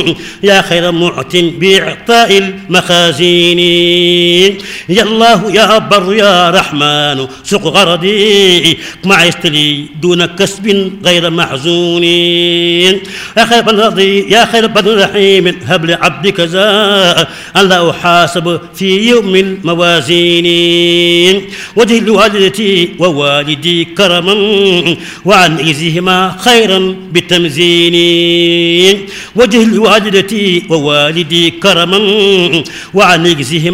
يا خير معت بإعطاء المخازين. يا الله يا بر يا رحمن سق غردي مع يستلي دون كسب غير محزون. يا خير بن رضي يا خير بن رحيم هب لعبدك زاء أن لا أحاسب في يوم الموازين. وجه لوالدتي ووالدي كرما وعن إجزهما خيرا بتمزين. وجه لوالدتي ووالدي كرما وعن إجزهما